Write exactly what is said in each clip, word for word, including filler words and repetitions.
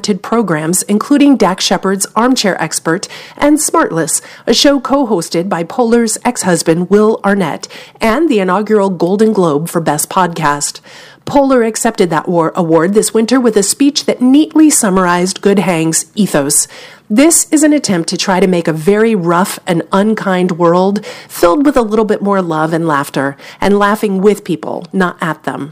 scripted programs, including Dax Shepard's Armchair Expert and Smartless, a show co-hosted by Poehler's ex-husband Will Arnett, and the inaugural Golden Globe for Best Podcast. Poehler accepted that war award this winter with a speech that neatly summarized Good Hang's ethos. This is an attempt to try to make a very rough and unkind world filled with a little bit more love and laughter, and laughing with people, not at them.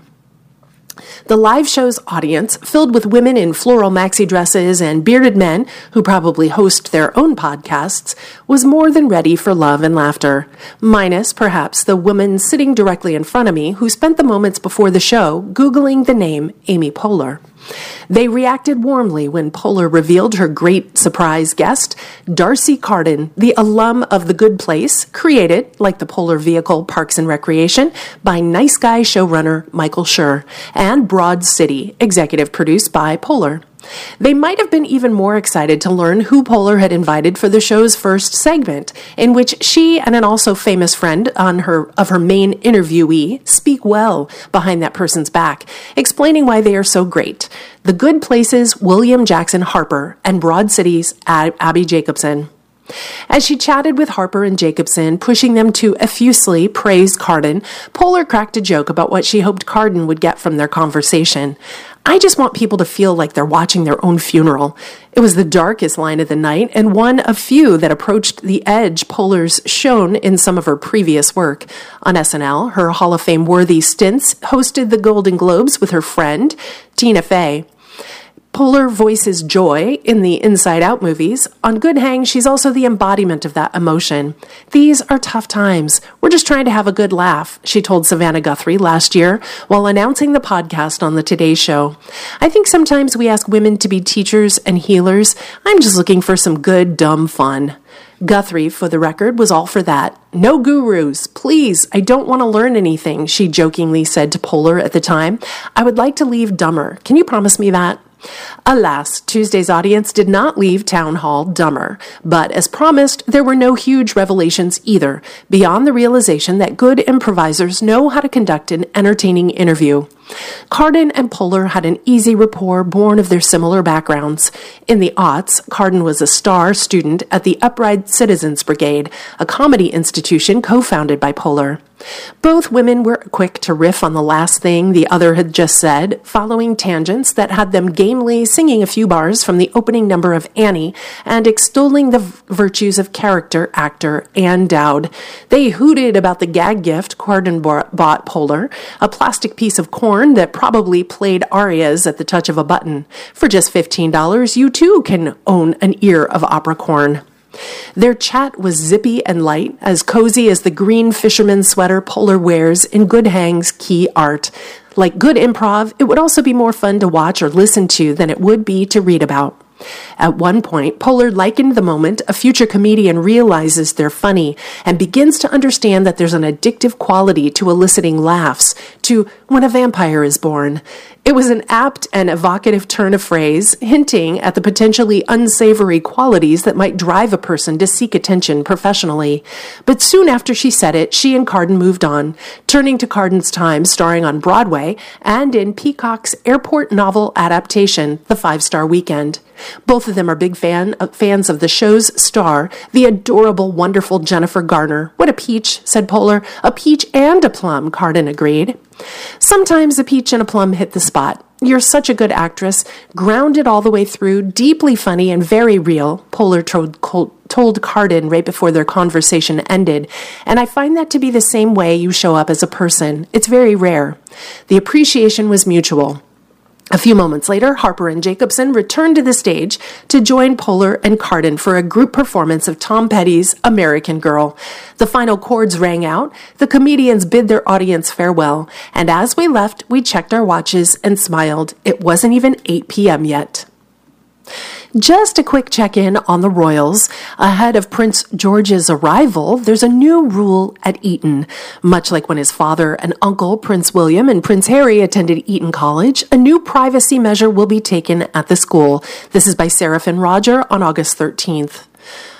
The live show's audience, filled with women in floral maxi dresses and bearded men who probably host their own podcasts, was more than ready for love and laughter, minus, perhaps, the woman sitting directly in front of me who spent the moments before the show Googling the name Amy Poehler. They reacted warmly when Poehler revealed her great surprise guest, D'Arcy Carden, the alum of The Good Place, created, like the Poehler vehicle Parks and Recreation, by Nice Guy showrunner Michael Schur, and Broad City, executive produced by Poehler. They might have been even more excited to learn who Poehler had invited for the show's first segment, in which she and an also famous friend on her of her main interviewee speak well behind that person's back, explaining why they are so great. The Good Place's William Jackson Harper and Broad City's Ab- Abbi Jacobson. As she chatted with Harper and Jacobson, pushing them to effusively praise Carden, Poehler cracked a joke about what she hoped Carden would get from their conversation. "I just want people to feel like they're watching their own funeral." It was the darkest line of the night, and one of few that approached the edge Poehler's shown in some of her previous work. On S N L, her Hall of Fame-worthy stints hosted the Golden Globes with her friend, Tina Fey. Poehler voices joy in the Inside Out movies. On Good Hang, she's also the embodiment of that emotion. "These are tough times. We're just trying to have a good laugh," she told Savannah Guthrie last year while announcing the podcast on the Today Show. "I think sometimes we ask women to be teachers and healers. I'm just looking for some good, dumb fun." Guthrie, for the record, was all for that. "No gurus. Please, I don't want to learn anything," she jokingly said to Poehler at the time. "I would like to leave dumber. Can you promise me that?" Alas, Tuesday's audience did not leave Town Hall dumber, but as promised, there were no huge revelations either, beyond the realization that good improvisers know how to conduct an entertaining interview. Carden and Poehler had an easy rapport born of their similar backgrounds. In the aughts, Carden was a star student at the Upright Citizens Brigade, a comedy institution co-founded by Poehler. Both women were quick to riff on the last thing the other had just said, following tangents that had them gamely singing a few bars from the opening number of Annie and extolling the v- virtues of character actor Ann Dowd. They hooted about the gag gift Carden bought Poehler, a plastic piece of corn that probably played arias at the touch of a button. For just fifteen dollars, you too can own an ear of opera corn. Their chat was zippy and light, as cozy as the green fisherman sweater Poehler wears in Good Hang's key art. Like good improv, it would also be more fun to watch or listen to than it would be to read about. At one point, Poehler likened the moment a future comedian realizes they're funny and begins to understand that there's an addictive quality to eliciting laughs, to when a vampire is born. It was an apt and evocative turn of phrase, hinting at the potentially unsavory qualities that might drive a person to seek attention professionally. But soon after she said it, she and Carden moved on, turning to Carden's time starring on Broadway and in Peacock's airport novel adaptation, The Five-Star Weekend. Both of them are big fan, uh, fans of the show's star, the adorable, wonderful Jennifer Garner. "What a peach," said Poehler. "A peach and a plum," Carden agreed. "Sometimes a peach and a plum hit the spot. You're such a good actress, grounded all the way through, deeply funny and very real," Poehler told, told Carden right before their conversation ended. "And I find that to be the same way you show up as a person. It's very rare." The appreciation was mutual. A few moments later, Harper and Jacobson returned to the stage to join Poehler and Carden for a group performance of Tom Petty's American Girl. The final chords rang out, the comedians bid their audience farewell, and as we left, we checked our watches and smiled. It wasn't even eight p.m. yet. Just a quick check-in on the royals. Ahead of Prince George's arrival, there's a new rule at Eton. Much like when his father and uncle, Prince William and Prince Harry, attended Eton College, a new privacy measure will be taken at the school. This is by Seraphin Roger on August thirteenth.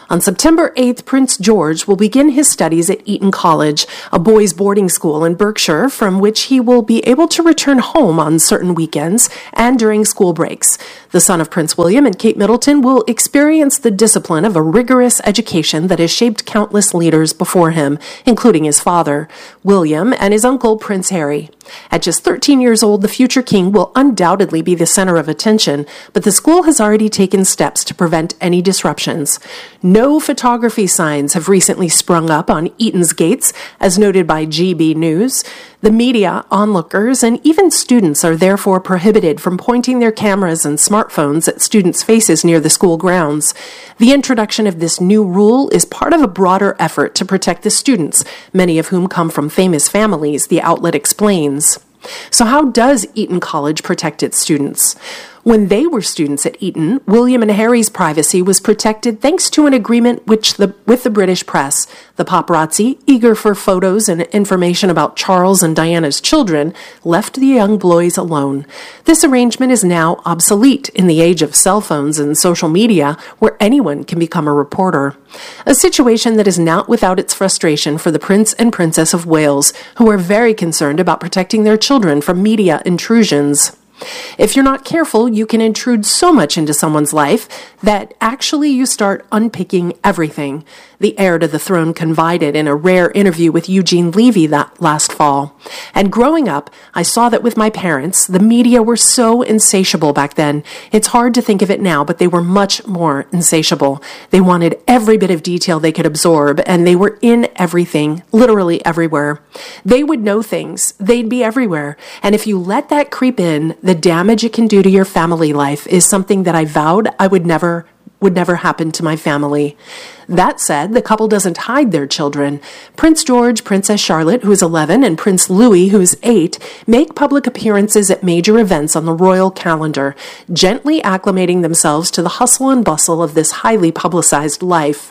On September eighth, Prince George will begin his studies at Eton College, a boys' boarding school in Berkshire, from which he will be able to return home on certain weekends and during school breaks. The son of Prince William and Kate Middleton will experience the discipline of a rigorous education that has shaped countless leaders before him, including his father, William, and his uncle, Prince Harry. At just thirteen years old, the future king will undoubtedly be the center of attention, but the school has already taken steps to prevent any disruptions. No photography signs have recently sprung up on Eton's gates, as noted by G B News. The media, onlookers, and even students are therefore prohibited from pointing their cameras and smartphones at students' faces near the school grounds. The introduction of this new rule is part of a broader effort to protect the students, many of whom come from famous families, the outlet explains. So how does Eton College protect its students? When they were students at Eton, William and Harry's privacy was protected thanks to an agreement which the, with the British press. The paparazzi, eager for photos and information about Charles and Diana's children, left the young boys alone. This arrangement is now obsolete in the age of cell phones and social media, where anyone can become a reporter. A situation that is not without its frustration for the Prince and Princess of Wales, who are very concerned about protecting their children from media intrusions. If you're not careful, you can intrude so much into someone's life that actually you start unpicking everything. The heir to the throne confided in a rare interview with Eugene Levy that last fall. And growing up, I saw that with my parents, the media were so insatiable back then. It's hard to think of it now, but they were much more insatiable. They wanted every bit of detail they could absorb, and they were in everything, literally everywhere. They would know things. They'd be everywhere. And if you let that creep in, the damage it can do to your family life is something that I vowed I would never would never happen to my family. That said, the couple doesn't hide their children. Prince George, Princess Charlotte, who is eleven, and Prince Louis, who is eight, make public appearances at major events on the royal calendar, gently acclimating themselves to the hustle and bustle of this highly publicized life.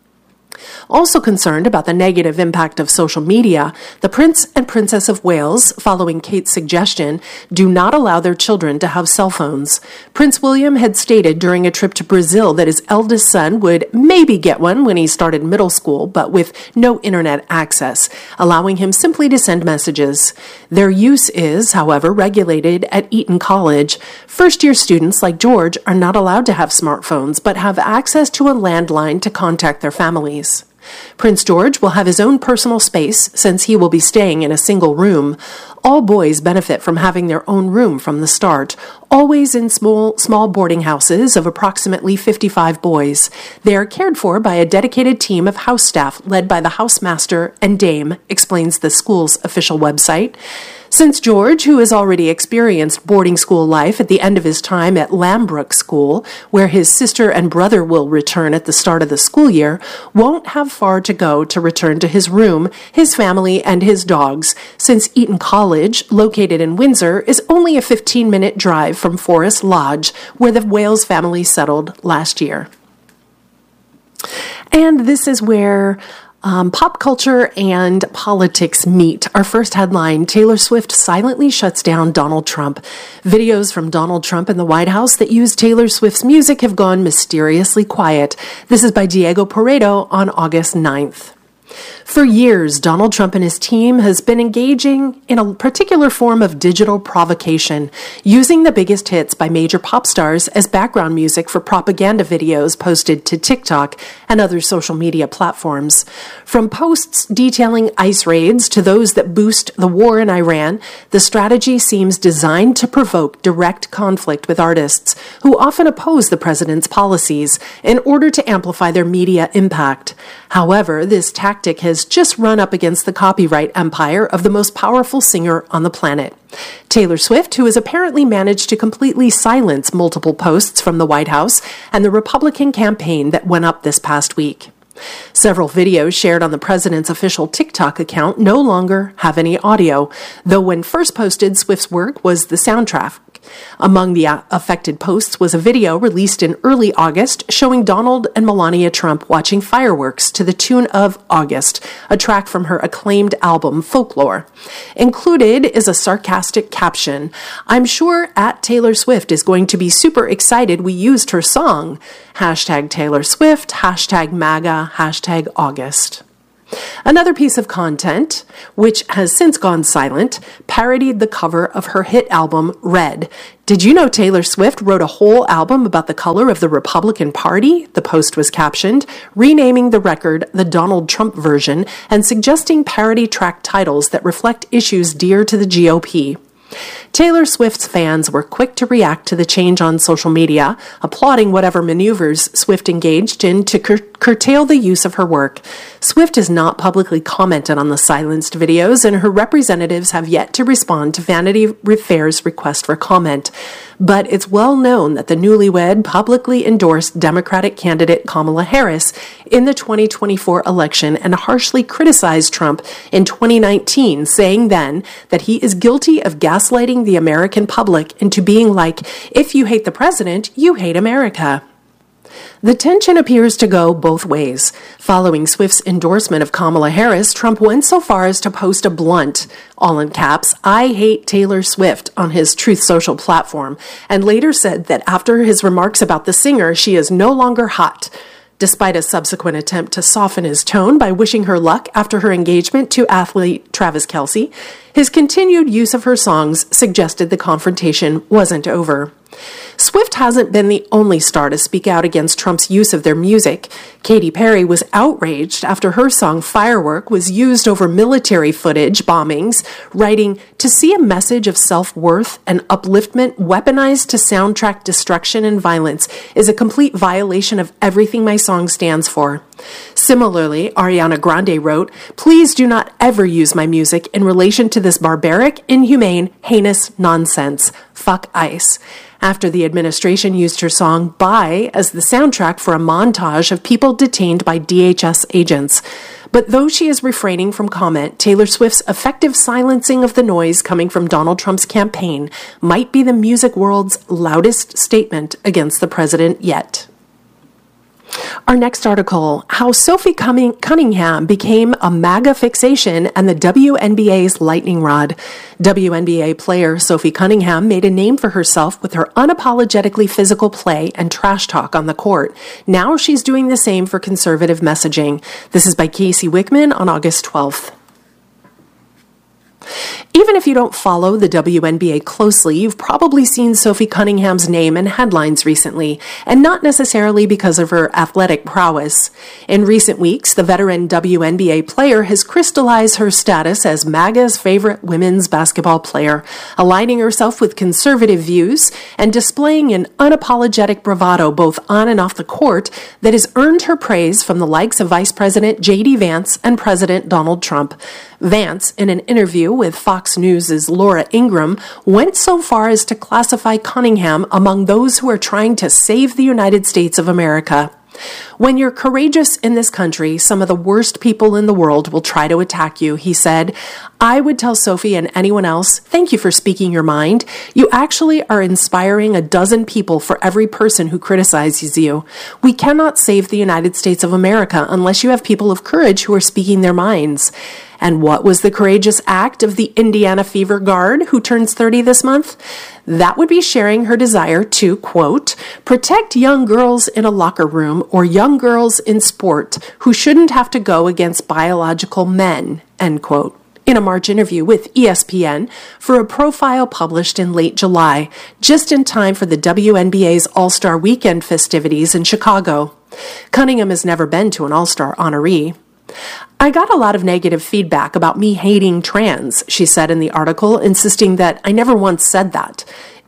Also concerned about the negative impact of social media, the Prince and Princess of Wales, following Kate's suggestion, do not allow their children to have cell phones. Prince William had stated during a trip to Brazil that his eldest son would maybe get one when he started middle school, but with no internet access, allowing him simply to send messages. Their use is, however, regulated at Eton College. First-year students like George are not allowed to have smartphones, but have access to a landline to contact their families. Prince George will have his own personal space since he will be staying in a single room. All boys benefit from having their own room from the start, always in small, small boarding houses of approximately fifty-five boys. They are cared for by a dedicated team of house staff led by the housemaster and dame, explains the school's official website. Since George, who has already experienced boarding school life at the end of his time at Lambrook School, where his sister and brother will return at the start of the school year, won't have far to go to return to his room, his family, and his dogs, since Eton College, located in Windsor, is only a fifteen-minute drive from Forest Lodge, where the Wales family settled last year. And this is where Um, pop culture and politics meet. Our first headline, Taylor Swift silently shuts down Donald Trump. Videos from Donald Trump in the White House that use Taylor Swift's music have gone mysteriously quiet. This is by Diego Pareto on August ninth. For years, Donald Trump and his team has been engaging in a particular form of digital provocation, using the biggest hits by major pop stars as background music for propaganda videos posted to TikTok and other social media platforms. From posts detailing ICE raids to those that boost the war in Iran, the strategy seems designed to provoke direct conflict with artists who often oppose the president's policies in order to amplify their media impact. However, this tactic has just run up against the copyright empire of the most powerful singer on the planet. Taylor Swift, who has apparently managed to completely silence multiple posts from the White House and the Republican campaign that went up this past week. Several videos shared on the president's official TikTok account no longer have any audio, though when first posted, Swift's work was the soundtrack. Among the affected posts was a video released in early August showing Donald and Melania Trump watching fireworks to the tune of August, a track from her acclaimed album Folklore. Included is a sarcastic caption, "I'm sure at Taylor Swift is going to be super excited we used her song. Hashtag Taylor Swift, hashtag MAGA, hashtag August." Another piece of content, which has since gone silent, parodied the cover of her hit album, Red. "Did you know Taylor Swift wrote a whole album about the color of the Republican Party?" The post was captioned, renaming the record the Donald Trump version and suggesting parody track titles that reflect issues dear to the G O P. Taylor Swift's fans were quick to react to the change on social media, applauding whatever maneuvers Swift engaged in to cur- curtail the use of her work. Swift has not publicly commented on the silenced videos, and her representatives have yet to respond to Vanity Fair's request for comment. But it's well known that the newlywed publicly endorsed Democratic candidate Kamala Harris in the twenty twenty-four election and harshly criticized Trump in twenty nineteen, saying then that he is guilty of gaslighting the American public into being like, "If you hate the president, you hate America." The tension appears to go both ways. Following Swift's endorsement of Kamala Harris, Trump went so far as to post a blunt, all in caps, "I hate Taylor Swift" on his Truth Social platform, and later said that after his remarks about the singer, she is no longer hot, despite a subsequent attempt to soften his tone by wishing her luck after her engagement to athlete Travis Kelce. His continued use of her songs suggested the confrontation wasn't over. Swift hasn't been the only star to speak out against Trump's use of their music. Katy Perry was outraged after her song Firework was used over military footage bombings, writing, "To see a message of self-worth and upliftment weaponized to soundtrack destruction and violence is a complete violation of everything my song stands for." Similarly, Ariana Grande wrote, "Please do not ever use my music in relation to this barbaric, inhumane, heinous nonsense. Fuck ICE." After the administration used her song Bye as the soundtrack for a montage of people detained by D H S agents. But though she is refraining from comment, Taylor Swift's effective silencing of the noise coming from Donald Trump's campaign might be the music world's loudest statement against the president yet. Our next article, how Sophie Cunningham became a MAGA fixation and the W N B A's lightning rod. W N B A player Sophie Cunningham made a name for herself with her unapologetically physical play and trash talk on the court. Now she's doing the same for conservative messaging. This is by Casey Wickman on August twelfth. Even if you don't follow the W N B A closely, you've probably seen Sophie Cunningham's name in headlines recently, and not necessarily because of her athletic prowess. In recent weeks, the veteran W N B A player has crystallized her status as MAGA's favorite women's basketball player, aligning herself with conservative views and displaying an unapologetic bravado both on and off the court that has earned her praise from the likes of Vice President J D Vance and President Donald Trump. Vance, in an interview with Fox News' Laura Ingraham, went so far as to classify Cunningham among those who are trying to save the United States of America. "When you're courageous in this country, some of the worst people in the world will try to attack you," he said. "I would tell Sophie and anyone else, thank you for speaking your mind. You actually are inspiring a dozen people for every person who criticizes you. We cannot save the United States of America unless you have people of courage who are speaking their minds." And what was the courageous act of the Indiana Fever Guard, who turns thirty this month? That would be sharing her desire to, quote, protect young girls in a locker room or young girls in sport who shouldn't have to go against biological men, end quote, in a March interview with E S P N for a profile published in late July, just in time for the W N B A's All-Star Weekend festivities in Chicago. Cunningham has never been to an All-Star honoree. "I got a lot of negative feedback about me hating trans," she said in the article, insisting that I never once said that.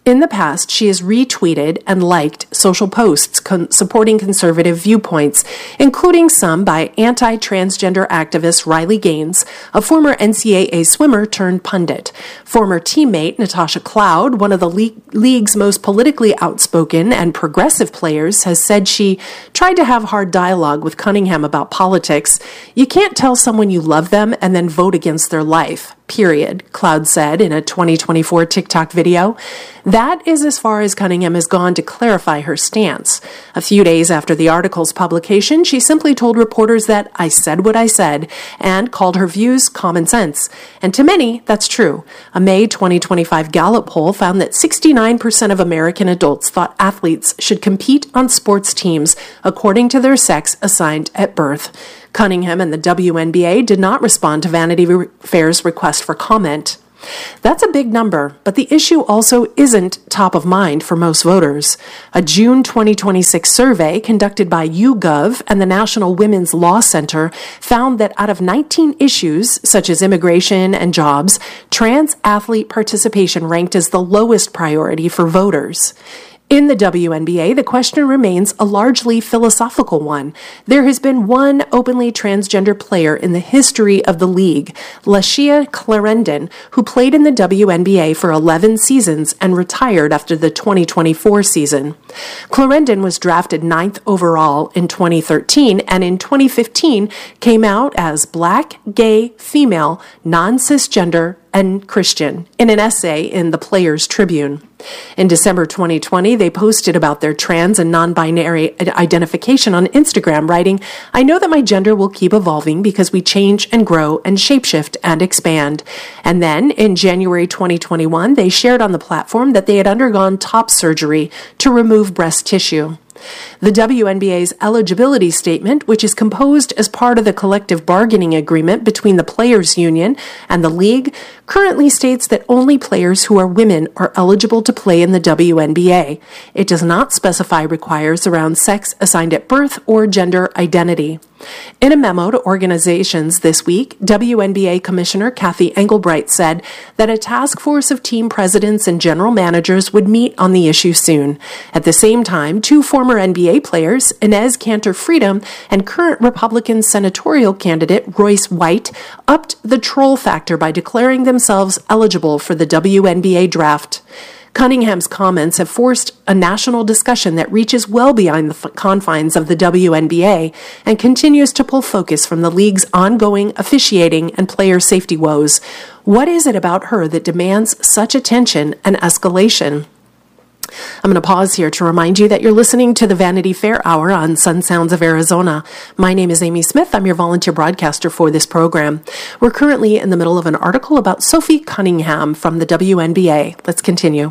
In the past, she has retweeted and liked social posts con- supporting conservative viewpoints, including some by anti-transgender activist Riley Gaines, a former N C double A swimmer turned pundit. Former teammate Natasha Cloud, one of the le- league's most politically outspoken and progressive players, has said she tried to have hard dialogue with Cunningham about politics. You can't tell someone you love them and then vote against their life. Period, Cloud said in a twenty twenty-four TikTok video. That is as far as Cunningham has gone to clarify her stance. A few days after the article's publication, she simply told reporters that I said what I said and called her views common sense. And to many, that's true. A May twenty twenty-five Gallup poll found that sixty-nine percent of American adults thought athletes should compete on sports teams according to their sex assigned at birth. Cunningham and the W N B A did not respond to Vanity Fair's request for comment. That's a big number, but the issue also isn't top of mind for most voters. A June twenty twenty-six survey conducted by YouGov and the National Women's Law Center found that out of nineteen issues, such as immigration and jobs, trans athlete participation ranked as the lowest priority for voters. In the W N B A, the question remains a largely philosophical one. There has been one openly transgender player in the history of the league, Lascia Clarendon, who played in the W N B A for eleven seasons and retired after the twenty twenty-four season. Clarendon was drafted ninth overall in twenty thirteen and in twenty fifteen came out as black, gay, female, non-cisgender, and Christian in an essay in the Players Tribune. In December twenty twenty, they posted about their trans and non-binary identification on Instagram, writing, I know that my gender will keep evolving because we change and grow and shapeshift and expand. And then in January twenty twenty-one, they shared on the platform that they had undergone top surgery to remove breast tissue. The W N B A's eligibility statement, which is composed as part of the collective bargaining agreement between the Players Union and the league, currently states that only players who are women are eligible to play in the W N B A. It does not specify requires around sex assigned at birth or gender identity. In a memo to organizations this week, W N B A Commissioner Kathy Engelbright said that a task force of team presidents and general managers would meet on the issue soon. At the same time, two former N B A players, Inez Cantor-Freedom and current Republican senatorial candidate Royce White, upped the troll factor by declaring themselves eligible for the W N B A draft. Cunningham's comments have forced a national discussion that reaches well beyond the f- confines of the W N B A and continues to pull focus from the league's ongoing officiating and player safety woes. What is it about her that demands such attention and escalation? I'm going to pause here to remind you that you're listening to the Vanity Fair Hour on Sun Sounds of Arizona. My name is Amy Smith. I'm your volunteer broadcaster for this program. We're currently in the middle of an article about Sophie Cunningham from the W N B A. Let's continue.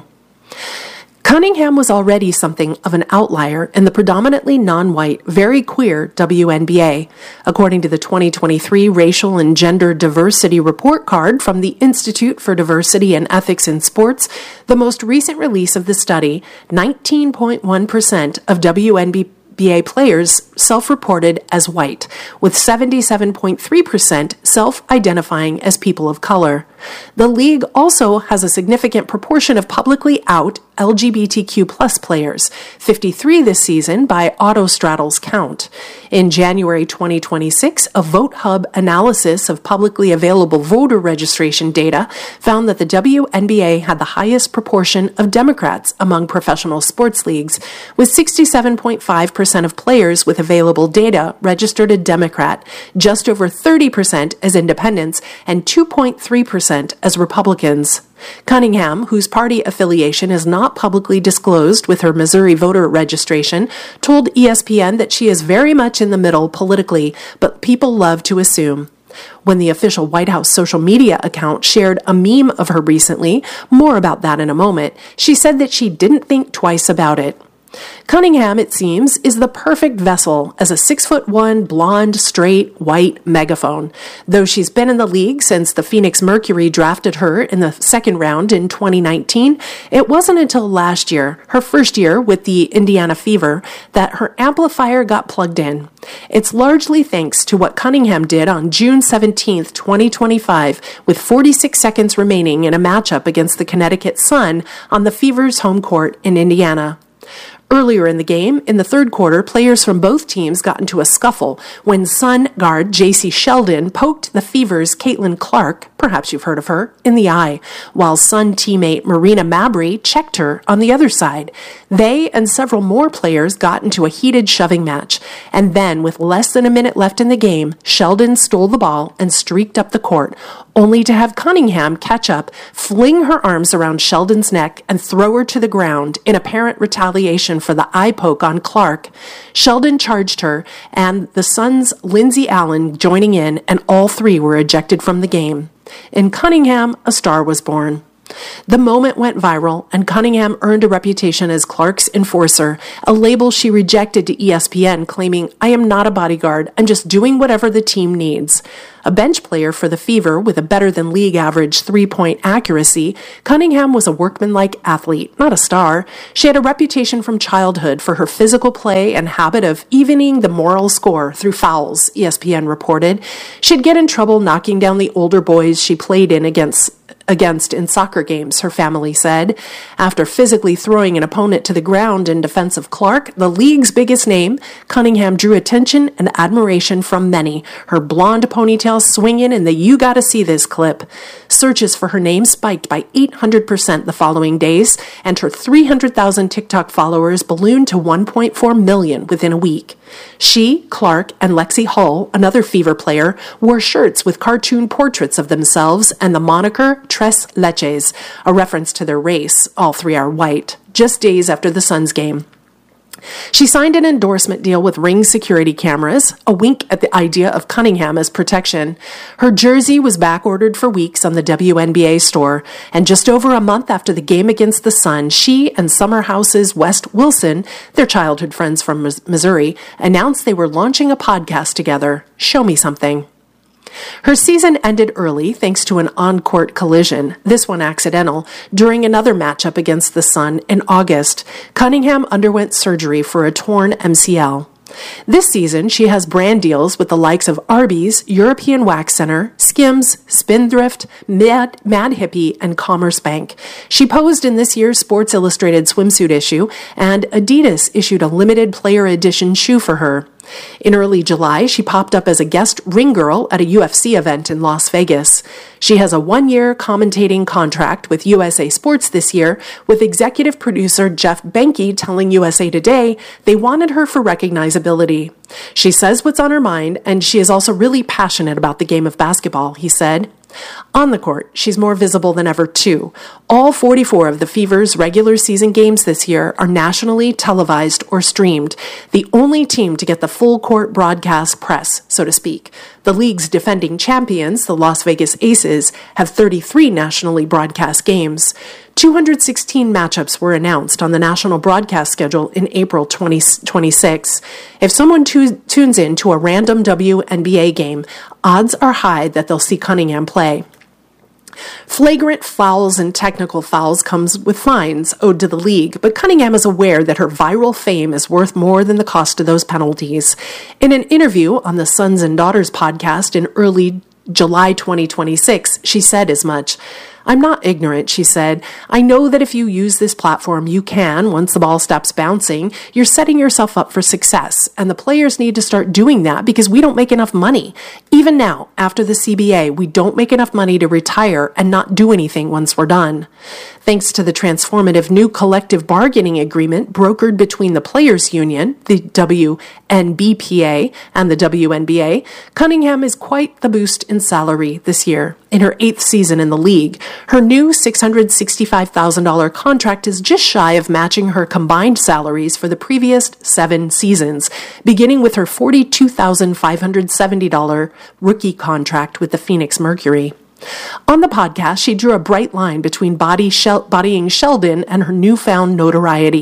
Cunningham was already something of an outlier in the predominantly non-white, very queer W N B A. According to the twenty twenty-three Racial and Gender Diversity Report Card from the Institute for Diversity and Ethics in Sports, the most recent release of the study, nineteen point one percent of W N B A players self-reported as white, with seventy-seven point three percent self-identifying as people of color. The league also has a significant proportion of publicly out L G B T Q plus players, fifty-three this season by Autostradle's count. In January twenty twenty-six, a VoteHub analysis of publicly available voter registration data found that the W N B A had the highest proportion of Democrats among professional sports leagues, with sixty-seven point five percent of players with available data registered a Democrat, just over thirty percent as independents, and two point three percent as Republicans. Cunningham, whose party affiliation is not publicly disclosed with her Missouri voter registration, told E S P N that she is very much in the middle politically, but people love to assume. When the official White House social media account shared a meme of her recently, more about that in a moment, she said that she didn't think twice about it. Cunningham, it seems, is the perfect vessel as a six foot one, blonde, straight, white megaphone. Though she's been in the league since the Phoenix Mercury drafted her in the second round in twenty nineteen, it wasn't until last year, her first year with the Indiana Fever, that her amplifier got plugged in. It's largely thanks to what Cunningham did on June seventeenth, twenty twenty-five, with forty-six seconds remaining in a matchup against the Connecticut Sun on the Fever's home court in Indiana. Earlier in the game, in the third quarter, players from both teams got into a scuffle when Sun guard J C Sheldon poked the Fever's Caitlin Clark, perhaps you've heard of her, in the eye, while Sun teammate Marina Mabrey checked her on the other side. They and several more players got into a heated shoving match, and then, with less than a minute left in the game, Sheldon stole the ball and streaked up the court, only to have Cunningham catch up, fling her arms around Sheldon's neck, and throw her to the ground in apparent retaliation for the eye poke on Clark. Sheldon charged her, and the Suns' Lindsey Allen joining in, and all three were ejected from the game. In Cunningham, a star was born. The moment went viral, and Cunningham earned a reputation as Clark's enforcer, a label she rejected to E S P N, claiming, "I am not a bodyguard, I'm just doing whatever the team needs." A bench player for the Fever with a better-than-league average three-point accuracy, Cunningham was a workmanlike athlete, not a star. She had a reputation from childhood for her physical play and habit of evening the moral score through fouls, E S P N reported. She'd get in trouble knocking down the older boys she played in against against in soccer games, her family said. After physically throwing an opponent to the ground in defense of Clark, the league's biggest name, Cunningham drew attention and admiration from many, her blonde ponytail swinging in the "you gotta see this" clip. Searches for her name spiked by eight hundred percent the following days, and her three hundred thousand TikTok followers ballooned to one point four million within a week. She, Clark, and Lexi Hull, another Fever player, wore shirts with cartoon portraits of themselves and the moniker Tres Leches, a reference to their race. All three are white, just days after the Suns game. She signed an endorsement deal with Ring security cameras, a wink at the idea of Cunningham as protection. Her jersey was back-ordered for weeks on the W N B A store, and just over a month after the game against the Sun, she and Summer House's Wes Wilson, their childhood friends from Missouri, announced they were launching a podcast together, Show Me Something. Her season ended early thanks to an on-court collision, this one accidental, during another matchup against the Sun in August. Cunningham underwent surgery for a torn M C L. This season, she has brand deals with the likes of Arby's, European Wax Center, Skims, Spindrift, Mad, Mad Hippie, and Commerce Bank. She posed in this year's Sports Illustrated swimsuit issue, and Adidas issued a limited player edition shoe for her. In early July, she popped up as a guest ring girl at a U F C event in Las Vegas. She has a one-year commentating contract with U S A Sports this year, with executive producer Jeff Benke telling U S A Today they wanted her for recognizability. She says what's on her mind, and she is also really passionate about the game of basketball, he said. On the court, she's more visible than ever, too. All forty-four of the Fever's regular season games this year are nationally televised or streamed, the only team to get the full court broadcast press, so to speak. The league's defending champions, the Las Vegas Aces, have thirty-three nationally broadcast games. two hundred sixteen matchups were announced on the national broadcast schedule in April twenty twenty-six. If someone tu- tunes in to a random W N B A game, odds are high that they'll see Cunningham play. Flagrant fouls and technical fouls comes with fines owed to the league, but Cunningham is aware that her viral fame is worth more than the cost of those penalties. In an interview on the Sons and Daughters podcast in early July twenty twenty-six, she said as much. "I'm not ignorant," she said. "I know that if you use this platform, you can, once the ball stops bouncing, you're setting yourself up for success. And the players need to start doing that because we don't make enough money. Even now, after the C B A, we don't make enough money to retire and not do anything once we're done." Thanks to the transformative new collective bargaining agreement brokered between the Players Union, the W N B P A, and the W N B A, Cunningham is quite the boost in salary this year. In her eighth season in the league, her new six hundred sixty-five thousand dollars contract is just shy of matching her combined salaries for the previous seven seasons, beginning with her forty-two thousand five hundred seventy dollars rookie contract with the Phoenix Mercury. On the podcast, she drew a bright line between body shel- bodying Sheldon and her newfound notoriety.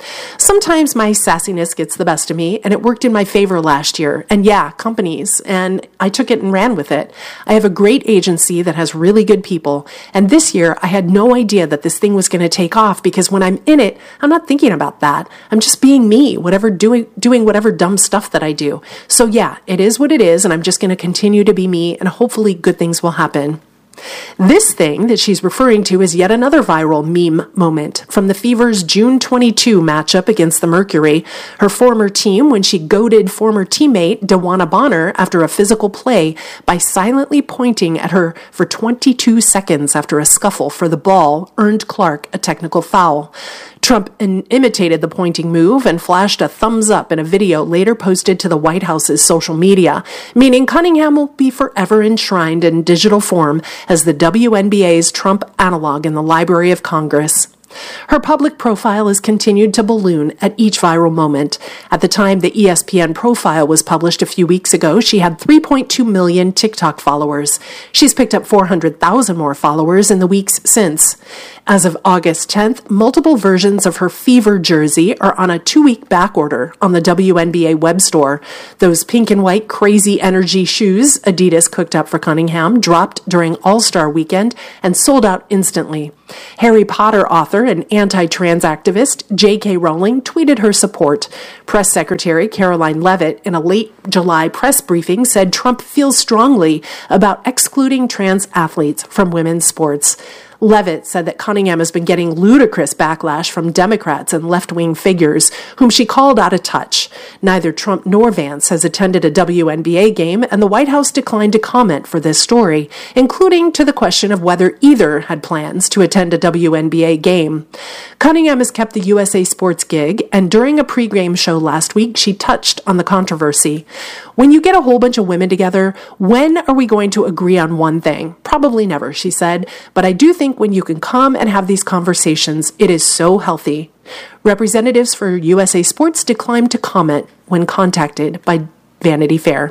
Sometimes my sassiness gets the best of me, and it worked in my favor last year. And yeah, companies, and I took it and ran with it. I have a great agency that has really good people, and this year I had no idea that this thing was going to take off, because when I'm in it, I'm not thinking about that. I'm just being me, whatever doing doing whatever dumb stuff that I do. So yeah, it is what it is, and I'm just going to continue to be me, and hopefully good things will happen. This thing that she's referring to is yet another viral meme moment from the Fever's June twenty-two matchup against the Mercury, her former team, when she goaded former teammate DeWanna Bonner after a physical play by silently pointing at her for twenty-two seconds after a scuffle for the ball earned Clark a technical foul. Trump in- imitated the pointing move and flashed a thumbs up in a video later posted to the White House's social media, meaning Cunningham will be forever enshrined in digital form as the W N B A's Trump analog in the Library of Congress. Her public profile has continued to balloon at each viral moment. At the time the E S P N profile was published a few weeks ago, she had three point two million TikTok followers. She's picked up four hundred thousand more followers in the weeks since. As of August tenth, multiple versions of her Fever jersey are on a two-week backorder on the W N B A web store. Those pink and white crazy energy shoes Adidas cooked up for Cunningham dropped during All-Star Weekend and sold out instantly. Harry Potter author and anti-trans activist J K Rowling tweeted her support. Press Secretary Caroline Leavitt, in a late July press briefing, said Trump feels strongly about excluding trans athletes from women's sports. Leavitt said that Cunningham has been getting ludicrous backlash from Democrats and left-wing figures, whom she called out of touch. Neither Trump nor Vance has attended a W N B A game, and the White House declined to comment for this story, including to the question of whether either had plans to attend a W N B A game. Cunningham has kept the U S A Sports gig, and during a pregame show last week, she touched on the controversy. When you get a whole bunch of women together, when are we going to agree on one thing? Probably never, she said, but I do think when you can come and have these conversations, it is so healthy. Representatives for U S A Sports declined to comment when contacted by Vanity Fair.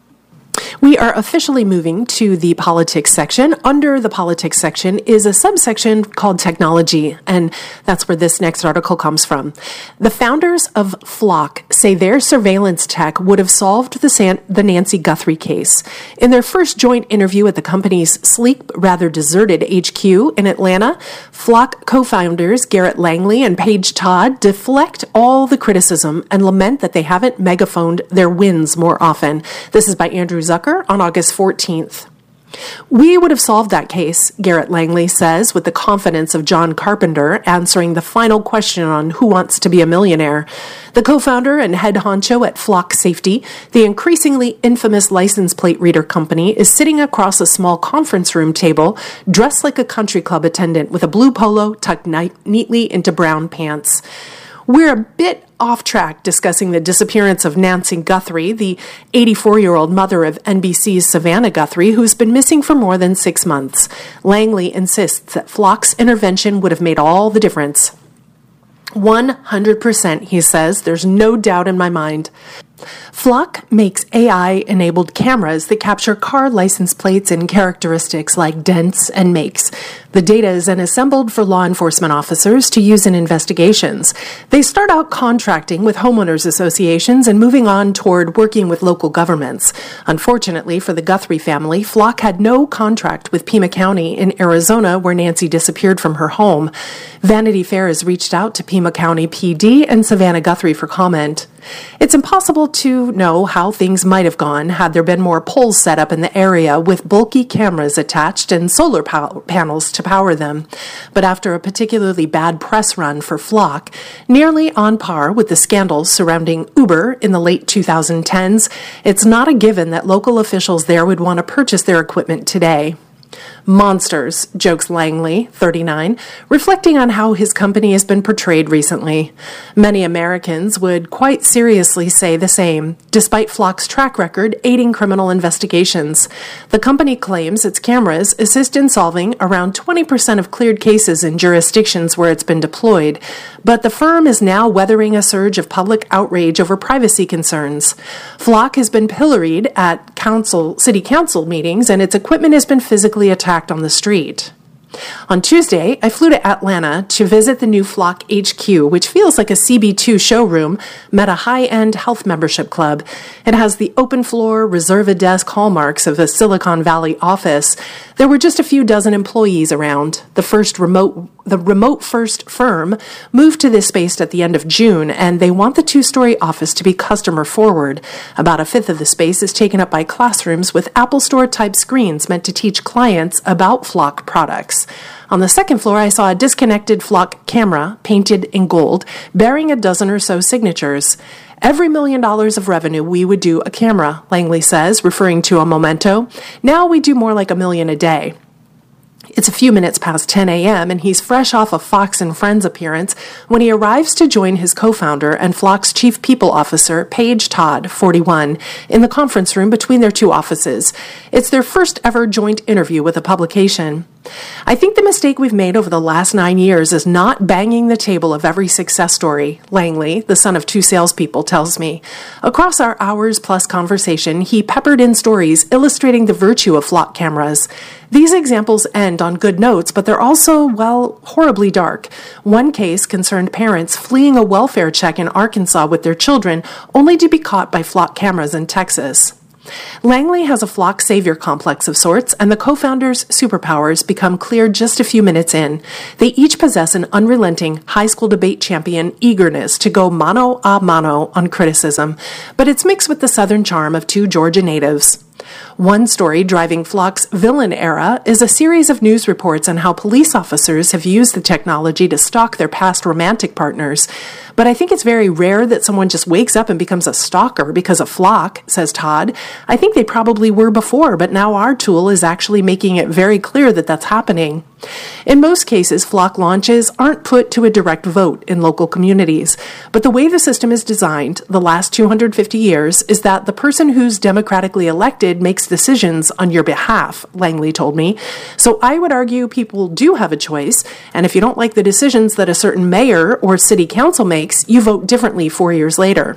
We are officially moving to the politics section. Under the politics section is a subsection called technology, and that's where this next article comes from. The founders of Flock say their surveillance tech would have solved the, San- the Nancy Guthrie case. In their first joint interview at the company's sleek, rather deserted H Q in Atlanta, Flock co-founders Garrett Langley and Paige Todd deflect all the criticism and lament that they haven't megaphoned their wins more often. This is by Andrew Zucker on August fourteenth. We would have solved that case, Garrett Langley says, with the confidence of John Carpenter answering the final question on Who Wants to Be a Millionaire. The co-founder and head honcho at Flock Safety, the increasingly infamous license plate reader company, is sitting across a small conference room table, dressed like a country club attendant with a blue polo tucked ni- neatly into brown pants. We're a bit off track discussing the disappearance of Nancy Guthrie, the eighty-four-year-old mother of N B C's Savannah Guthrie, who's been missing for more than six months. Langley insists that Flock's intervention would have made all the difference. one hundred percent, he says. There's no doubt in my mind. Flock makes A I-enabled cameras that capture car license plates and characteristics like dents and makes. The data is then assembled for law enforcement officers to use in investigations. They start out contracting with homeowners associations and moving on toward working with local governments. Unfortunately for the Guthrie family, Flock had no contract with Pima County in Arizona, where Nancy disappeared from her home. Vanity Fair has reached out to Pima County P D and Savannah Guthrie for comment. It's impossible to know how things might have gone had there been more poles set up in the area with bulky cameras attached and solar pow- panels to power them. But after a particularly bad press run for Flock, nearly on par with the scandals surrounding Uber in the late twenty tens, it's not a given that local officials there would want to purchase their equipment today. Monsters, jokes Langley, thirty-nine, reflecting on how his company has been portrayed recently. Many Americans would quite seriously say the same, despite Flock's track record aiding criminal investigations. The company claims its cameras assist in solving around twenty percent of cleared cases in jurisdictions where it's been deployed, but the firm is now weathering a surge of public outrage over privacy concerns. Flock has been pilloried at council, city council meetings, and its equipment has been physically attacked on the street. On Tuesday, I flew to Atlanta to visit the new Flock H Q, which feels like a C B two showroom, met a high-end health membership club. It has the open floor, reserve-a-desk hallmarks of a Silicon Valley office. There were just a few dozen employees around. The first remote, the remote-first firm moved to this space at the end of June, and they want the two-story office to be customer-forward. About a fifth of the space is taken up by classrooms with Apple Store-type screens meant to teach clients about Flock products. On the second floor, I saw a disconnected Flock camera painted in gold, bearing a dozen or so signatures. Every million dollars of revenue, we would do a camera, Langley says, referring to a memento. Now we do more like a million a day. It's a few minutes past ten a.m., and he's fresh off a Fox and Friends appearance when he arrives to join his co-founder and Flock's chief people officer, Paige Todd, forty-one, in the conference room between their two offices. It's their first ever joint interview with a publication. I think the mistake we've made over the last nine years is not banging the table of every success story, Langley, the son of two salespeople, tells me. Across our hours-plus conversation, he peppered in stories illustrating the virtue of Flock cameras. These examples end on good notes, but they're also, well, horribly dark. One case concerned parents fleeing a welfare check in Arkansas with their children, only to be caught by Flock cameras in Texas. Langley has a Flock savior complex of sorts, and the co-founders' superpowers become clear just a few minutes in. They each possess an unrelenting high school debate champion eagerness to go mano a mano on criticism, but it's mixed with the southern charm of two Georgia natives. One story driving Flock's villain era is a series of news reports on how police officers have used the technology to stalk their past romantic partners. But I think it's very rare that someone just wakes up and becomes a stalker because of Flock, says Todd. I think they probably were before, but now our tool is actually making it very clear that that's happening. In most cases, Flock launches aren't put to a direct vote in local communities, but the way the system is designed the last two hundred fifty years is that the person who's democratically elected makes decisions on your behalf, Langley told me. So I would argue people do have a choice, and if you don't like the decisions that a certain mayor or city council makes, you vote differently four years later.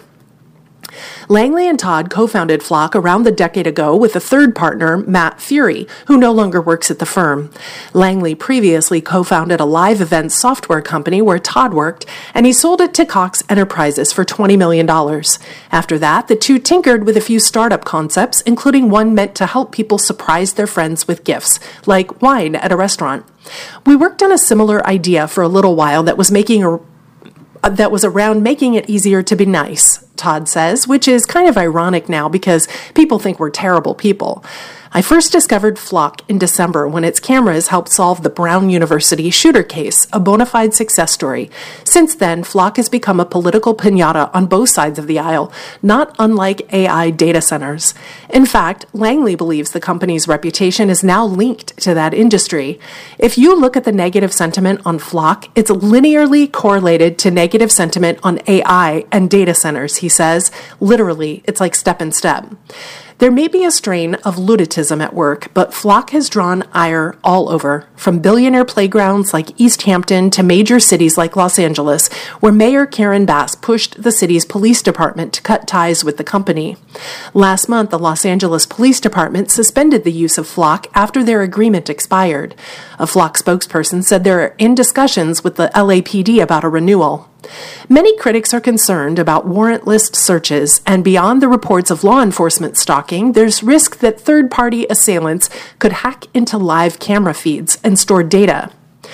Langley and Todd co-founded Flock around a decade ago with a third partner, Matt Fury, who no longer works at the firm. Langley previously co-founded a live events software company where Todd worked, and he sold it to Cox Enterprises for twenty million dollars. After that, the two tinkered with a few startup concepts, including one meant to help people surprise their friends with gifts, like wine at a restaurant. We worked on a similar idea for a little while that was making a that was around making it easier to be nice, Todd says, which is kind of ironic now because people think we're terrible people. I first discovered Flock in December when its cameras helped solve the Brown University shooter case, a bona fide success story. Since then, Flock has become a political piñata on both sides of the aisle, not unlike A I data centers. In fact, Langley believes the company's reputation is now linked to that industry. If you look at the negative sentiment on Flock, it's linearly correlated to negative sentiment on A I and data centers, he says. Literally, it's like step in step. There may be a strain of luditism at work, but Flock has drawn ire all over, from billionaire playgrounds like East Hampton to major cities like Los Angeles, where Mayor Karen Bass pushed the city's police department to cut ties with the company. Last month, the Los Angeles Police Department suspended the use of Flock after their agreement expired. A Flock spokesperson said they're in discussions with the L A P D about a renewal. Many critics are concerned about warrantless searches, and beyond the reports of law enforcement stalking, there's risk that third-party assailants could hack into live camera feeds and store data.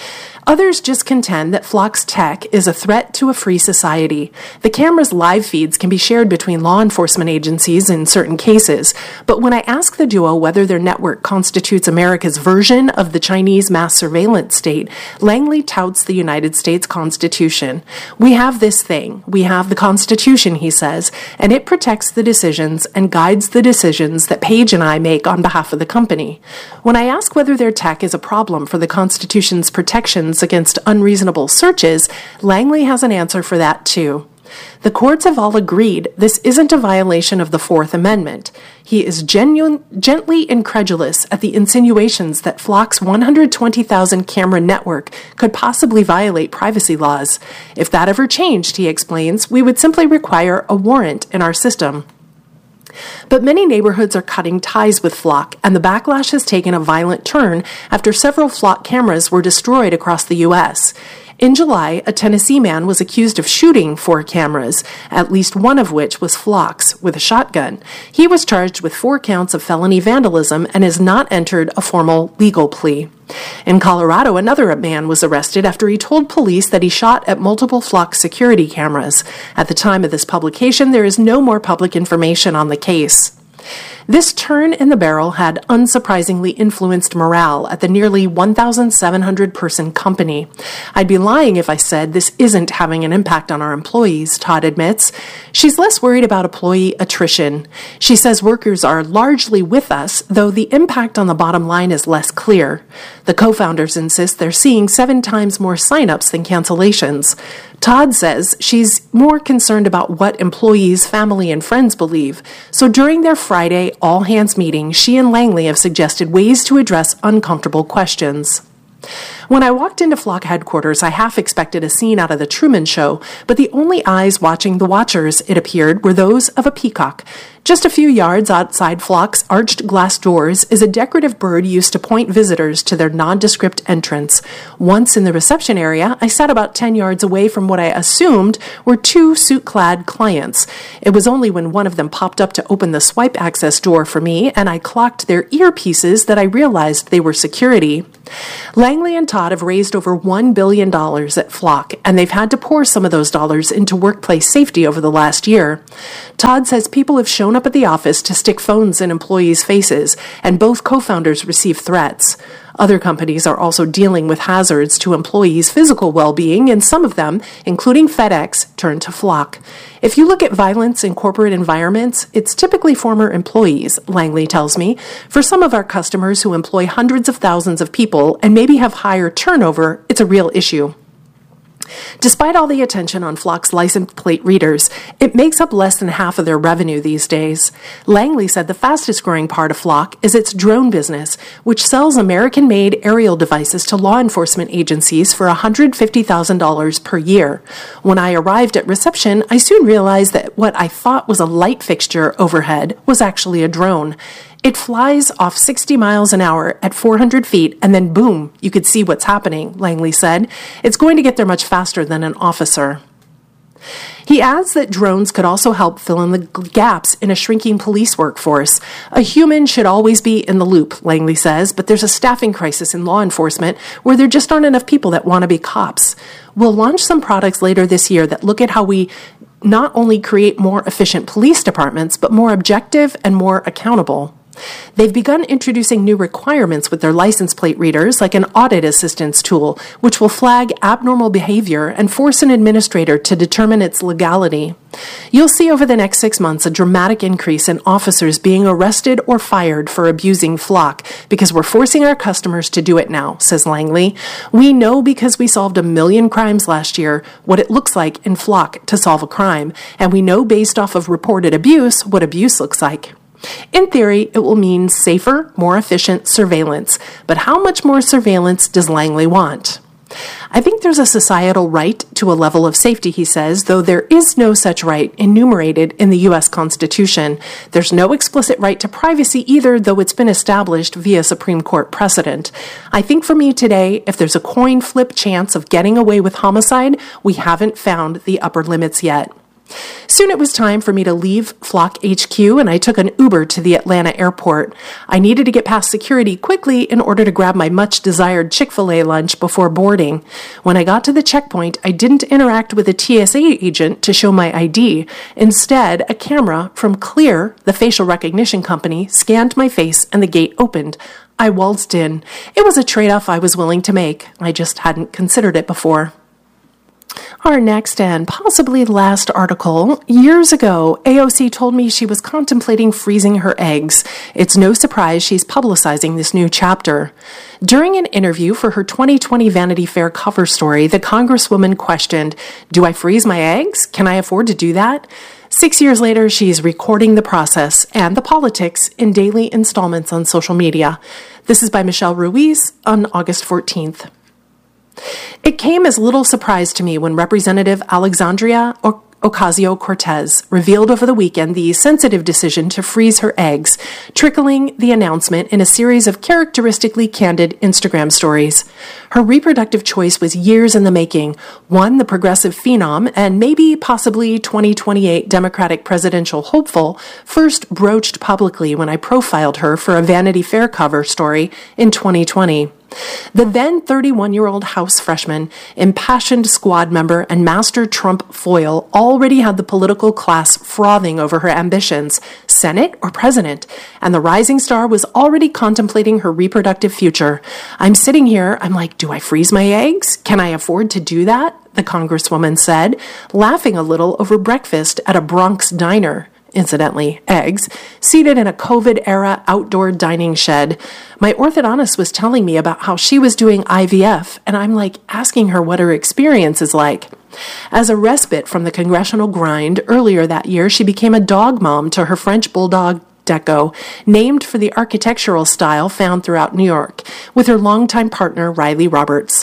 Others just contend that Flock's tech is a threat to a free society. The camera's live feeds can be shared between law enforcement agencies in certain cases, but when I ask the duo whether their network constitutes America's version of the Chinese mass surveillance state, Langley touts the United States Constitution. We have this thing. We have the Constitution, he says, and it protects the decisions and guides the decisions that Paige and I make on behalf of the company. When I ask whether their tech is a problem for the Constitution's protections against unreasonable searches, Langley has an answer for that too. The courts have all agreed this isn't a violation of the Fourth Amendment. He is genuine, gently incredulous at the insinuations that Flock's one hundred twenty thousand camera network could possibly violate privacy laws. If that ever changed, he explains, we would simply require a warrant in our system. But many neighborhoods are cutting ties with Flock, and the backlash has taken a violent turn after several Flock cameras were destroyed across the U S. In July, a Tennessee man was accused of shooting four cameras, at least one of which was Flock's, with a shotgun. He was charged with four counts of felony vandalism and has not entered a formal legal plea. In Colorado, another man was arrested after he told police that he shot at multiple Flock security cameras. At the time of this publication, there is no more public information on the case. This turn in the barrel had unsurprisingly influenced morale at the nearly one thousand seven hundred person company. I'd be lying if I said this isn't having an impact on our employees, Todd admits. She's less worried about employee attrition. She says workers are largely with us, though the impact on the bottom line is less clear. The co-founders insist they're seeing seven times more sign-ups than cancellations. Todd says she's more concerned about what employees, family, and friends believe. So during their Friday all-hands meeting, she and Langley have suggested ways to address uncomfortable questions. When I walked into Flock headquarters, I half expected a scene out of The Truman Show, but the only eyes watching the watchers, it appeared, were those of a peacock. Just a few yards outside Flock's arched glass doors is a decorative bird used to point visitors to their nondescript entrance. Once in the reception area, I sat about ten yards away from what I assumed were two suit-clad clients. It was only when one of them popped up to open the swipe access door for me and I clocked their earpieces that I realized they were security. Langley and Todd have raised over one billion dollars at Flock, and they've had to pour some of those dollars into workplace safety over the last year. Todd says people have shown up at the office to stick phones in employees' faces, and both co-founders receive threats. Other companies are also dealing with hazards to employees' physical well-being, and some of them, including FedEx, turn to Flock. If you look at violence in corporate environments, it's typically former employees, Langley tells me. For some of our customers who employ hundreds of thousands of people and maybe have higher turnover, it's a real issue. Despite all the attention on Flock's license plate readers, it makes up less than half of their revenue these days. Langley said the fastest growing part of Flock is its drone business, which sells American-made aerial devices to law enforcement agencies for one hundred fifty thousand dollars per year. When I arrived at reception, I soon realized that what I thought was a light fixture overhead was actually a drone. It flies off sixty miles an hour at four hundred feet, and then boom, you could see what's happening, Langley said. It's going to get there much faster than an officer. He adds that drones could also help fill in the gaps in a shrinking police workforce. A human should always be in the loop, Langley says, but there's a staffing crisis in law enforcement where there just aren't enough people that want to be cops. We'll launch some products later this year that look at how we not only create more efficient police departments, but more objective and more accountable. They've begun introducing new requirements with their license plate readers, like an audit assistance tool, which will flag abnormal behavior and force an administrator to determine its legality. You'll see over the next six months a dramatic increase in officers being arrested or fired for abusing Flock because we're forcing our customers to do it now, says Langley. We know because we solved a million crimes last year what it looks like in Flock to solve a crime, and we know based off of reported abuse what abuse looks like. In theory, it will mean safer, more efficient surveillance. But how much more surveillance does Langley want? I think there's a societal right to a level of safety, he says, though there is no such right enumerated in the U S Constitution. There's no explicit right to privacy either, though it's been established via Supreme Court precedent. I think for me today, if there's a coin flip chance of getting away with homicide, we haven't found the upper limits yet. Soon it was time for me to leave Flock H Q, and I took an Uber to the Atlanta airport. I needed to get past security quickly in order to grab my much-desired Chick-fil-A lunch before boarding. When I got to the checkpoint, I didn't interact with a T S A agent to show my I D. Instead, a camera from Clear, the facial recognition company, scanned my face and the gate opened. I waltzed in. It was a trade-off I was willing to make. I just hadn't considered it before. Our next and possibly last article. Years ago, A O C told me she was contemplating freezing her eggs. It's no surprise she's publicizing this new chapter. During an interview for her twenty twenty Vanity Fair cover story, the Congresswoman questioned, "Do I freeze my eggs? Can I afford to do that?" Six years later, she's recording the process and the politics in daily installments on social media. This is by Michelle Ruiz on August fourteenth. It came as little surprise to me when Representative Alexandria Ocasio-Cortez revealed over the weekend the sensitive decision to freeze her eggs, trickling the announcement in a series of characteristically candid Instagram stories. Her reproductive choice was years in the making, one the progressive phenom and maybe possibly twenty twenty-eight Democratic presidential hopeful first broached publicly when I profiled her for a Vanity Fair cover story in twenty twenty. The then thirty-one-year-old House freshman, impassioned squad member, and master Trump foil already had the political class frothing over her ambitions, Senate or president, and the rising star was already contemplating her reproductive future. I'm sitting here, I'm like, do I freeze my eggs? Can I afford to do that? The Congresswoman said, laughing a little over breakfast at a Bronx diner. Incidentally, eggs, seated in a COVID-era outdoor dining shed. My orthodontist was telling me about how she was doing I V F, and I'm like asking her what her experience is like. As a respite from the congressional grind, earlier that year she became a dog mom to her French bulldog, Deco, named for the architectural style found throughout New York, with her longtime partner, Riley Roberts.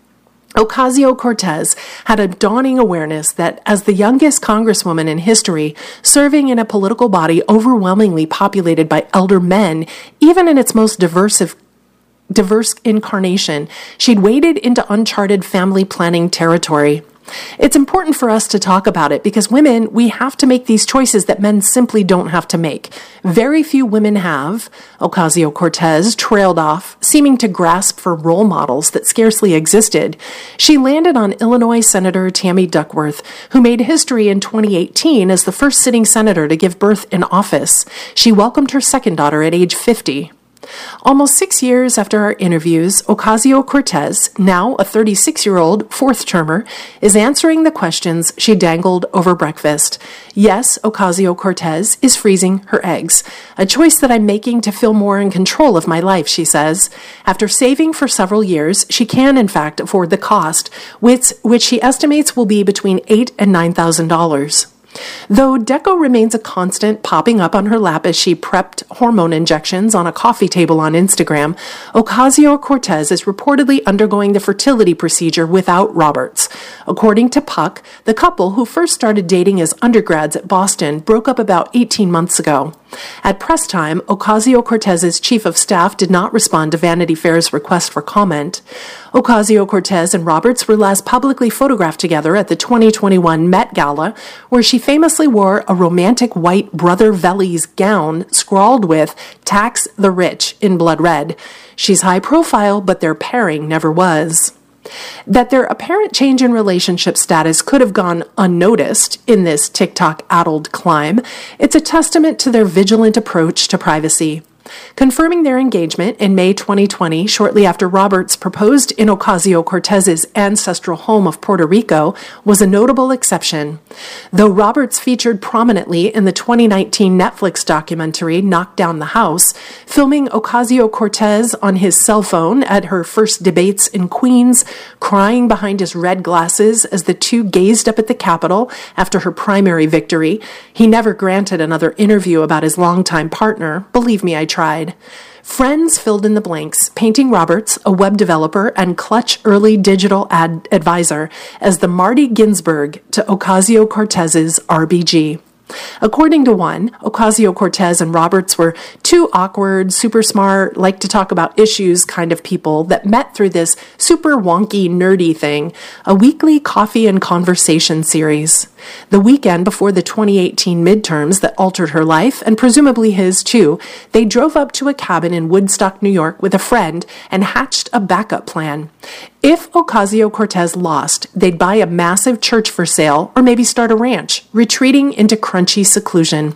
Ocasio-Cortez had a dawning awareness that as the youngest congresswoman in history, serving in a political body overwhelmingly populated by elder men, even in its most diverse, diverse incarnation, she'd waded into uncharted family planning territory. It's important for us to talk about it because women, we have to make these choices that men simply don't have to make. Very few women have. Ocasio-Cortez trailed off, seeming to grasp for role models that scarcely existed. She landed on Illinois Senator Tammy Duckworth, who made history in twenty eighteen as the first sitting senator to give birth in office. She welcomed her second daughter at age fifty. Almost six years after our interviews, Ocasio-Cortez, now a thirty-six-year-old fourth-termer, is answering the questions she dangled over breakfast. Yes, Ocasio-Cortez is freezing her eggs, a choice that I'm making to feel more in control of my life, she says. After saving for several years, she can, in fact, afford the cost, which, which she estimates will be between eight thousand dollars and nine thousand dollars. Though Deco remains a constant, popping up on her lap as she prepped hormone injections on a coffee table on Instagram, Ocasio-Cortez is reportedly undergoing the fertility procedure without Roberts. According to Puck, the couple, who first started dating as undergrads at Boston, broke up about eighteen months ago. At press time, Ocasio-Cortez's chief of staff did not respond to Vanity Fair's request for comment. Ocasio-Cortez and Roberts were last publicly photographed together at the twenty twenty-one Met Gala, where she famously wore a romantic white Brother Vellies gown scrawled with "Tax the Rich" in blood red. She's high profile, but their pairing never was. That their apparent change in relationship status could have gone unnoticed in this TikTok-addled climb, it's a testament to their vigilant approach to privacy. Confirming their engagement in May twenty twenty, shortly after Roberts proposed in Ocasio-Cortez's ancestral home of Puerto Rico, was a notable exception. Though Roberts featured prominently in the twenty nineteen Netflix documentary Knock Down the House, filming Ocasio-Cortez on his cell phone at her first debates in Queens, crying behind his red glasses as the two gazed up at the Capitol after her primary victory, he never granted another interview about his longtime partner. Believe me, I tried. Friends filled in the blanks, painting Roberts, a web developer and clutch early digital ad advisor, as the Marty Ginsburg to Ocasio-Cortez's R B G. According to one, Ocasio-Cortez and Roberts were two awkward, super smart, like to talk about issues kind of people that met through this super wonky, nerdy thing, a weekly coffee and conversation series. The weekend before the twenty eighteen midterms that altered her life, and presumably his too, they drove up to a cabin in Woodstock, New York with a friend and hatched a backup plan. If Ocasio-Cortez lost, they'd buy a massive church for sale or maybe start a ranch, retreating into crunchy seclusion.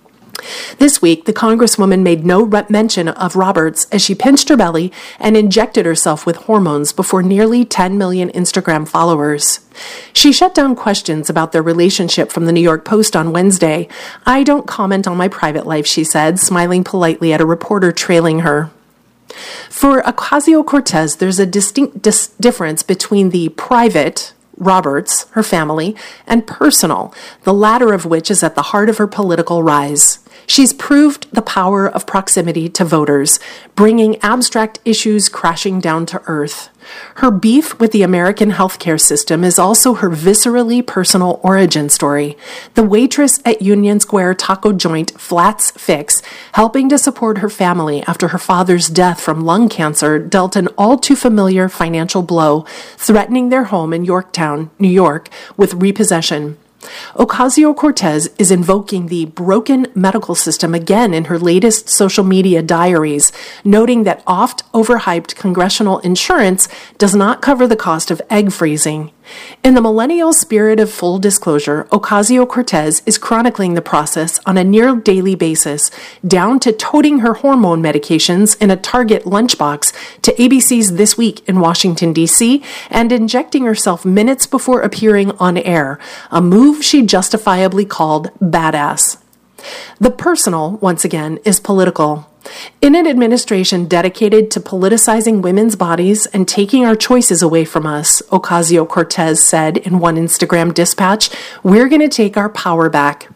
This week, the Congresswoman made no mention of Roberts as she pinched her belly and injected herself with hormones before nearly ten million Instagram followers. She shut down questions about their relationship from the New York Post on Wednesday. "I don't comment on my private life," she said, smiling politely at a reporter trailing her. For Ocasio-Cortez, there's a distinct dis- difference between the private, Roberts, her family, and personal, the latter of which is at the heart of her political rise. She's proved the power of proximity to voters, bringing abstract issues crashing down to earth. Her beef with the American healthcare system is also her viscerally personal origin story. The waitress at Union Square taco joint Flats Fix, helping to support her family after her father's death from lung cancer, dealt an all-too-familiar financial blow, threatening their home in Yorktown, New York, with repossession. Ocasio-Cortez is invoking the broken medical system again in her latest social media diaries, noting that oft-overhyped congressional insurance does not cover the cost of egg freezing. In the millennial spirit of full disclosure, Ocasio-Cortez is chronicling the process on a near daily basis, down to toting her hormone medications in a Target lunchbox to A B C's This Week in Washington, D C, and injecting herself minutes before appearing on air, a move she justifiably called badass. The personal, once again, is political. In an administration dedicated to politicizing women's bodies and taking our choices away from us, Ocasio-Cortez said in one Instagram dispatch, we're going to take our power back.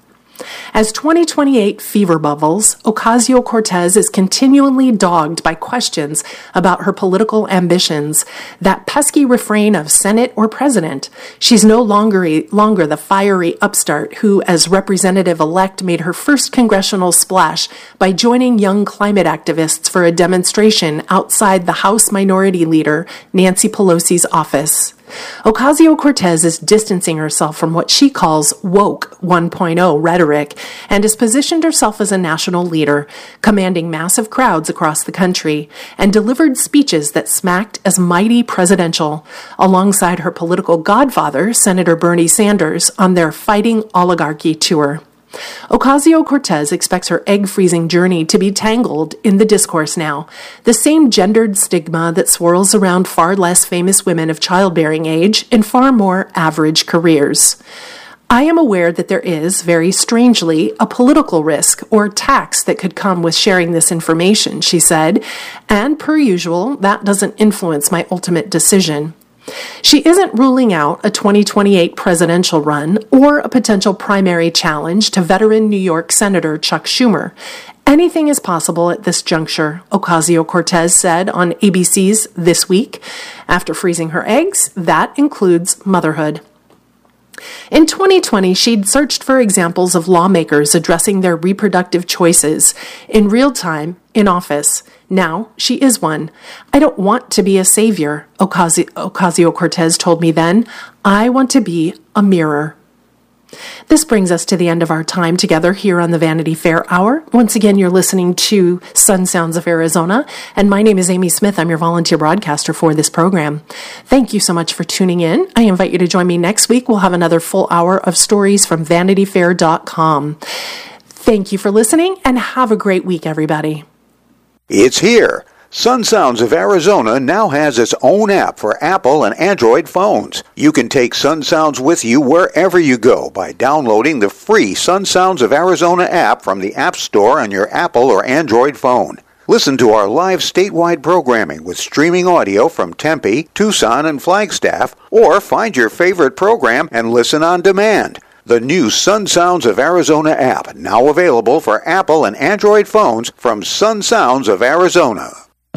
As twenty twenty-eight fever bubbles, Ocasio-Cortez is continually dogged by questions about her political ambitions, that pesky refrain of Senate or President. She's no longer, a, longer the fiery upstart who, as representative-elect, made her first congressional splash by joining young climate activists for a demonstration outside the House Minority Leader Nancy Pelosi's office. Ocasio-Cortez is distancing herself from what she calls woke one point oh rhetoric and has positioned herself as a national leader, commanding massive crowds across the country, and delivered speeches that smacked as mighty presidential, alongside her political godfather, Senator Bernie Sanders, on their Fighting Oligarchy tour. Ocasio-Cortez expects her egg-freezing journey to be tangled in the discourse now, the same gendered stigma that swirls around far less famous women of childbearing age in far more average careers. I am aware that there is, very strangely, a political risk or tax that could come with sharing this information, she said, and per usual, that doesn't influence my ultimate decision. She isn't ruling out a twenty twenty-eight presidential run or a potential primary challenge to veteran New York Senator Chuck Schumer. Anything is possible at this juncture, Ocasio-Cortez said on A B C's This Week. After freezing her eggs, that includes motherhood. In twenty twenty, she'd searched for examples of lawmakers addressing their reproductive choices in real time in office. Now, she is one. I don't want to be a savior, Ocasio- Ocasio-Cortez told me then. I want to be a mirror. This brings us to the end of our time together here on the Vanity Fair Hour. Once again, you're listening to Sun Sounds of Arizona, and my name is Amy Smith. I'm your volunteer broadcaster for this program. Thank you so much for tuning in. I invite you to join me next week. We'll have another full hour of stories from vanity fair dot com. Thank you for listening, and have a great week, everybody. It's here. Sun Sounds of Arizona now has its own app for Apple and Android phones. You can take Sun Sounds with you wherever you go by downloading the free Sun Sounds of Arizona app from the App Store on your Apple or Android phone. Listen to our live statewide programming with streaming audio from Tempe, Tucson, and Flagstaff, or find your favorite program and listen on demand. The new Sun Sounds of Arizona app, now available for Apple and Android phones from Sun Sounds of Arizona.